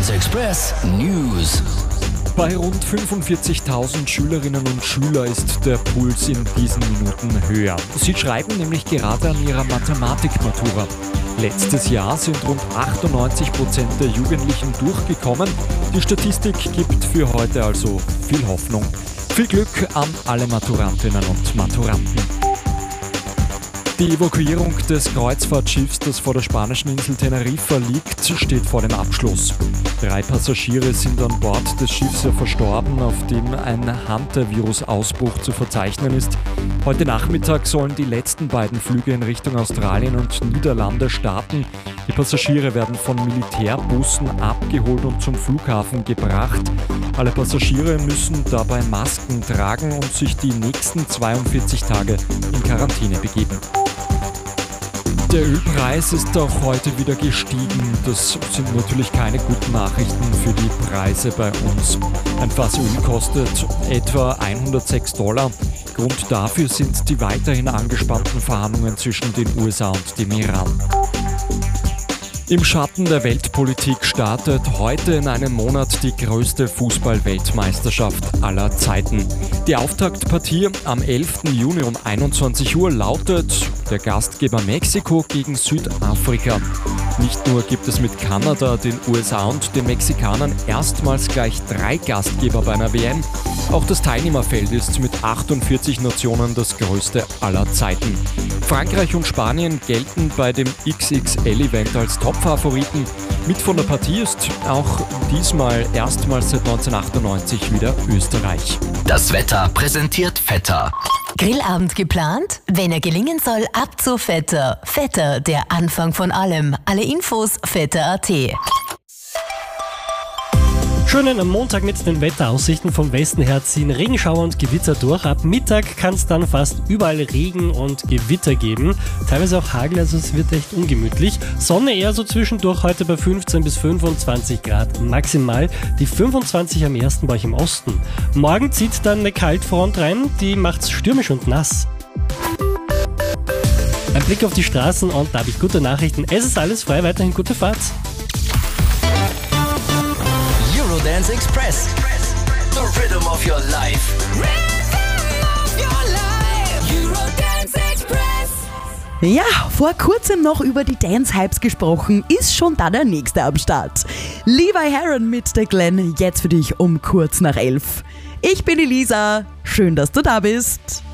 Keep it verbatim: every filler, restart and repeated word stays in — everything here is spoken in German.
Dance Express News. Bei rund fünfundvierzigtausend Schülerinnen und Schülern ist der Puls in diesen Minuten höher. Sie schreiben nämlich gerade an ihrer Mathematikmatura. Letztes Jahr sind rund achtundneunzig Prozent der Jugendlichen durchgekommen. Die Statistik gibt für heute also viel Hoffnung. Viel Glück an alle Maturantinnen und Maturanten. Die Evakuierung des Kreuzfahrtschiffs, das vor der spanischen Insel Teneriffa liegt, steht vor dem Abschluss. Drei Passagiere sind an Bord des Schiffs verstorben, auf dem ein Hunter-Virus-Ausbruch zu verzeichnen ist. Heute Nachmittag sollen die letzten beiden Flüge in Richtung Australien und Niederlande starten. Die Passagiere werden von Militärbussen abgeholt und zum Flughafen gebracht. Alle Passagiere müssen dabei Masken tragen und sich die nächsten zweiundvierzig Tage in Quarantäne begeben. Der Ölpreis ist auch heute wieder gestiegen. Das sind natürlich keine guten Nachrichten für die Preise bei uns. Ein Fass Öl kostet etwa hundertsechs Dollar. Grund dafür sind die weiterhin angespannten Verhandlungen zwischen den U S A und dem Iran. Im Schatten der Weltpolitik startet heute in einem Monat die größte Fußball-Weltmeisterschaft aller Zeiten. Die Auftaktpartie am elften Juni um einundzwanzig Uhr lautet der Gastgeber Mexiko gegen Südafrika. Nicht nur gibt es mit Kanada, den U S A und den Mexikanern erstmals gleich drei Gastgeber bei einer W M, auch das Teilnehmerfeld ist mit achtundvierzig Nationen das größte aller Zeiten. Frankreich und Spanien gelten bei dem X X L-Event als Top-Favoriten. Mit von der Partie ist auch diesmal erstmals seit neunzehnhundertachtundneunzig wieder Österreich. Das Wetter präsentiert Vetter. Grillabend geplant? Wenn er gelingen soll, ab zu Vetter. Vetter, der Anfang von allem. Alle Infos vetter punkt at. Schönen Montag mit den Wetteraussichten. Vom Westen her ziehen Regenschauer und Gewitter durch. Ab Mittag kann es dann fast überall Regen und Gewitter geben. Teilweise auch Hagel, also es wird echt ungemütlich. Sonne eher so zwischendurch, heute bei fünfzehn bis fünfundzwanzig Grad maximal. Die fünfundzwanzig am ersten bei euch im Osten. Morgen zieht dann eine Kaltfront rein, die macht's stürmisch und nass. Ein Blick auf die Straßen und da habe ich gute Nachrichten. Es ist alles frei, weiterhin gute Fahrt. Dance Express. The rhythm of your life. Rhythm of your life. Eurodance Express. Ja, vor kurzem noch über die Dance-Hypes gesprochen, ist schon da der nächste am Start. Levi Heron mit der Glenn, jetzt für dich um kurz nach elf. Ich bin Elisa, schön, dass du da bist.